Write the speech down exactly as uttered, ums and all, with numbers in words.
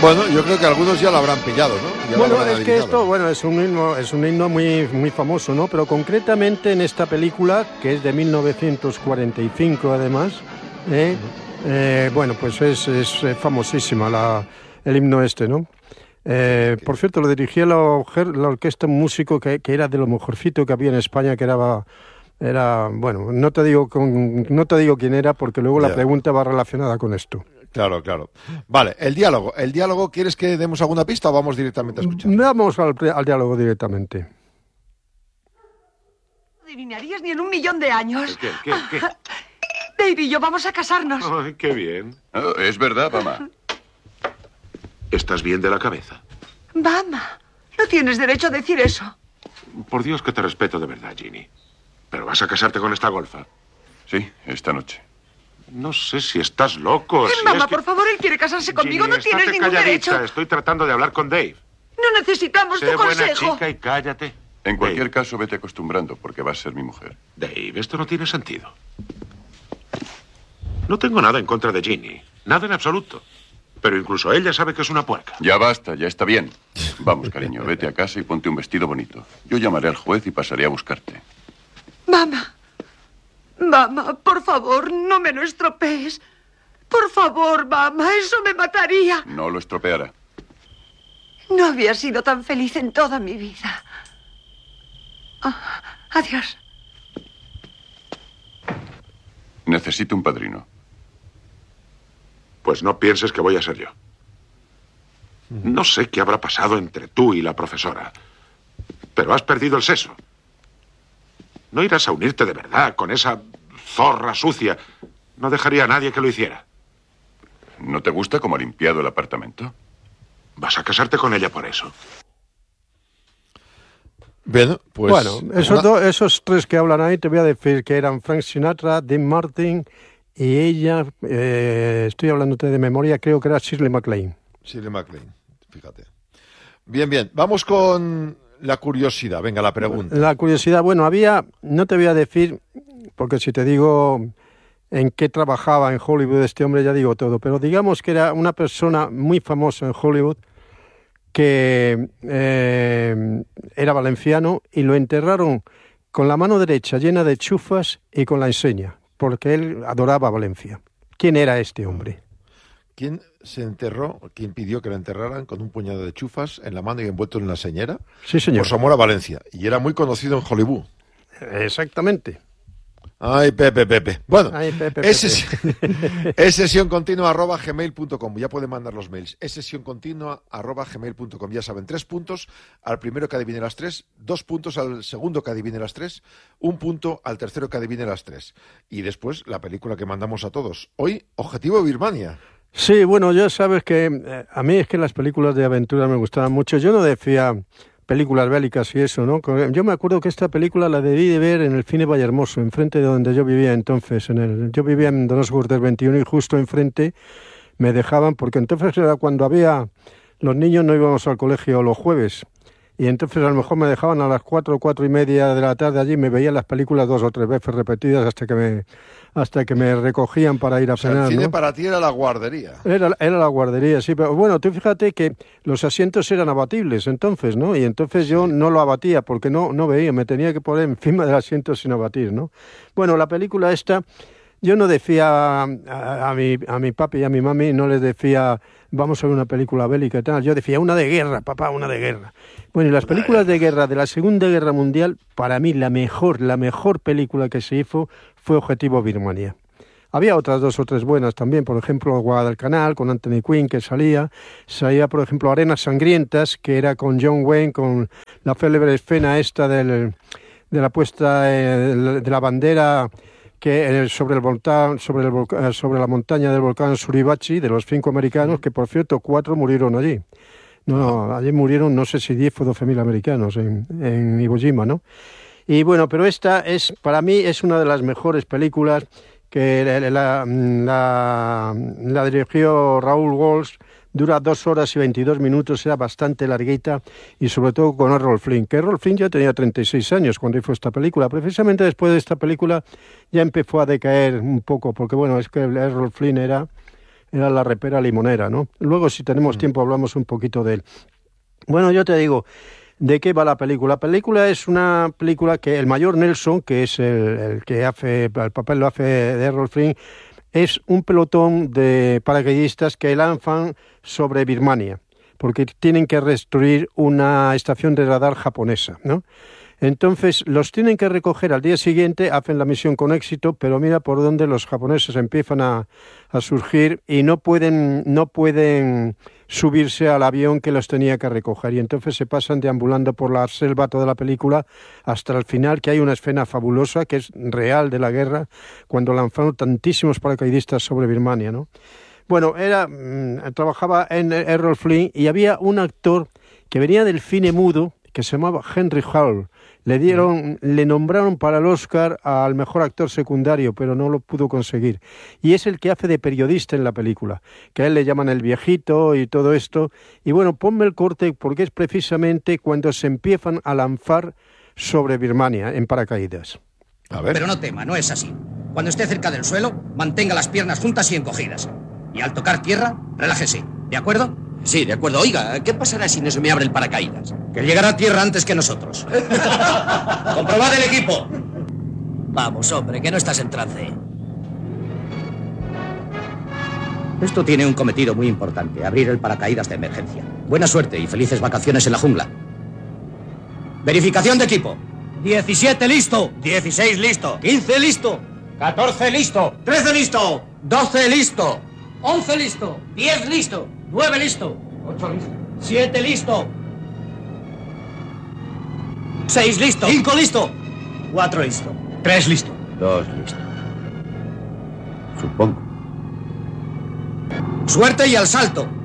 Bueno, yo creo que algunos ya lo habrán pillado, ¿no? Ya bueno, lo habrán es que adivinado. esto, bueno, es un himno, es un himno muy, muy famoso, ¿no? Pero concretamente en esta película, que es de mil novecientos cuarenta y cinco además, ¿eh? Eh, bueno, pues es, es famosísima la, el himno este, ¿no? Eh, por cierto, lo dirigía la, la orquesta, un músico que, que era de lo mejorcito que había en España, que era, era bueno, no te digo con, no te digo quién era, porque luego Ya. la pregunta va relacionada con esto. Claro, claro. Vale, el diálogo. ¿El diálogo quieres que demos alguna pista o vamos directamente a escuchar? Vamos al, al diálogo directamente. No adivinarías ni en un millón de años. ¿Qué, qué, qué? Dave y yo vamos a casarnos. Ay, qué bien. Oh, es verdad, mamá. ¿Estás bien de la cabeza? Mama, no tienes derecho a decir eso. Por Dios que te respeto de verdad, Ginny. ¿Pero vas a casarte con esta golfa? Sí, esta noche. No sé si estás loco. Si Mamá, es que... por favor, él quiere casarse conmigo. Ginny, No tienes estate ningún calladita. derecho. Estoy tratando de hablar con Dave. No necesitamos Sé tu buena consejo. chica y cállate. En cualquier Dave, caso, vete acostumbrando, porque vas a ser mi mujer. Dave, esto no tiene sentido. No tengo nada en contra de Ginny. Nada en absoluto. Pero incluso ella sabe que es una puerca. Ya basta, ya está bien. Vamos, cariño, vete a casa y ponte un vestido bonito. Yo llamaré al juez y pasaré a buscarte. Mamá, mamá, por favor, no me lo estropees. Por favor, mamá, eso me mataría. No lo estropeará. No había sido tan feliz en toda mi vida. Ah, adiós. Necesito un padrino. Pues no pienses que voy a ser yo. No sé qué habrá pasado entre tú y la profesora, pero has perdido el seso. No irás a unirte de verdad con esa zorra sucia. No dejaría a nadie que lo hiciera. ¿No te gusta cómo ha limpiado el apartamento? Vas a casarte con ella por eso. Bueno, pues... bueno, esos, una... dos, esos tres que hablan ahí te voy a decir que eran Frank Sinatra, Dean Martin y ella, eh, estoy hablando de memoria, creo que era Shirley MacLaine. Shirley MacLaine, fíjate. Bien, bien, vamos con la curiosidad. Venga, la pregunta. La curiosidad, bueno, había, no te voy a decir, porque si te digo en qué trabajaba en Hollywood este hombre ya digo todo, pero digamos que era una persona muy famosa en Hollywood que eh, era valenciano y lo enterraron con la mano derecha llena de chufas y con la enseña, porque él adoraba Valencia. ¿Quién era este hombre? ¿Quién se enterró, quién pidió que la enterraran con un puñado de chufas en la mano y envuelto en la señera? Sí, señor. Por su amor a Valencia. Y era muy conocido en Hollywood. Exactamente. Ay, Pepe, Pepe. Bueno, Ay, Pepe, es, Pepe. es sesión continua arroba gmail punto com. Ya pueden mandar los mails. Es sesión continua arroba gmail punto com. Ya saben, tres puntos al primero que adivine las tres, dos puntos al segundo que adivine las tres, un punto al tercero que adivine las tres. Y después la película que mandamos a todos. Hoy, Objetivo Birmania. Sí, bueno, ya sabes que eh, a mí es que las películas de aventura me gustaban mucho. Yo no decía películas bélicas y eso, ¿no? Yo me acuerdo que esta película la debí de ver en el cine Vallehermoso, enfrente de donde yo vivía entonces. En el, yo vivía en Donostia Cortés veintiuno y justo enfrente me dejaban, porque entonces era cuando había, los niños no íbamos al colegio los jueves, y entonces a lo mejor me dejaban a las cuatro, cuatro y media de la tarde allí, me veían las películas dos o tres veces repetidas hasta que me hasta que me recogían para ir a O sea, cenar, el cine ¿no? para ti era la guardería. Era, era la guardería, sí, pero bueno, tú fíjate que los asientos eran abatibles entonces, ¿no? Y entonces yo no lo abatía porque no, no veía, me tenía que poner encima del asiento sin abatir, ¿no? Bueno, la película esta, yo no decía a, a, a, mi, a mi papi y a mi mami, no les decía, vamos a ver una película bélica y tal, yo decía, una de guerra, papá, una de guerra. Bueno, y las películas de guerra de la Segunda Guerra Mundial, para mí la mejor, la mejor película que se hizo fue Objetivo Birmania. Había otras dos o tres buenas también, por ejemplo, Guadalcanal, con Anthony Quinn, que salía. Salía, por ejemplo, Arenas Sangrientas, que era con John Wayne, con la célebre escena esta del, de la puesta eh, de la bandera que sobre el volcán, sobre, el volcán, sobre la montaña del volcán Suribachi, de los cinco americanos, que por cierto, cuatro murieron allí. No, allí murieron, no sé si diez o doce mil americanos en, en Iwo Jima, ¿no? Y bueno, pero esta es, para mí, es una de las mejores películas que la, la, la, la dirigió Raúl Walsh, dura dos horas y veintidós minutos, era bastante larguita, y sobre todo con Errol Flynn, que Errol Flynn ya tenía treinta y seis años cuando hizo esta película. Precisamente después de esta película ya empezó a decaer un poco, porque bueno, es que Errol Flynn era, era La repera limonera, ¿no? Luego, si tenemos tiempo, hablamos un poquito de él. Bueno, yo te digo, ¿de qué va la película? La película es una película que el mayor Nelson, que es el, el que hace, el papel lo hace de Errol Flynn, es un pelotón de paracaidistas que lanzan sobre Birmania, porque tienen que destruir una estación de radar japonesa, ¿no? Entonces, los tienen que recoger al día siguiente, hacen la misión con éxito, pero mira por dónde los japoneses empiezan a, a surgir y no pueden, no pueden subirse al avión que los tenía que recoger. Y entonces se pasan deambulando por la selva toda la película hasta el final, que hay una escena fabulosa, que es real de la guerra, cuando lanzaron tantísimos paracaidistas sobre Birmania, ¿no? Bueno, era mmm, trabajaba en Errol Flynn y había un actor que venía del cine mudo que se llamaba Henry Hall. Le dieron, le nombraron para el Oscar al mejor actor secundario, pero no lo pudo conseguir. Y es el que hace de periodista en la película, que a él le llaman el viejito y todo esto. Y bueno, ponme el corte porque es precisamente cuando se empiezan a lanzar sobre Birmania en paracaídas. A ver. Pero no tema, no es así. Cuando esté cerca del suelo, mantenga las piernas juntas y encogidas. Y al tocar tierra, relájese, ¿de acuerdo? Sí, de acuerdo. Oiga, ¿qué pasará si no se me abre el paracaídas? Que llegará a tierra antes que nosotros. ¡Comprobad el equipo! Vamos, hombre, que no estás en trance. Esto tiene un cometido muy importante, abrir el paracaídas de emergencia. Buena suerte y felices vacaciones en la jungla. Verificación de equipo. diecisiete listo. dieciséis listo. quince listo. catorce listo. trece listo. doce listo. once listo. diez listo. nueve listo. ocho listo. siete listo. seis listo. cinco listo. cuatro listo. tres listo. dos listo. Supongo. Suerte y al salto.